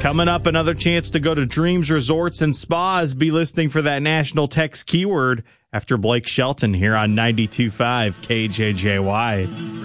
Coming up, another chance to go to Dreams Resorts and Spas. Be listening for that national text keyword after Blake Shelton here on 92.5 KJJY.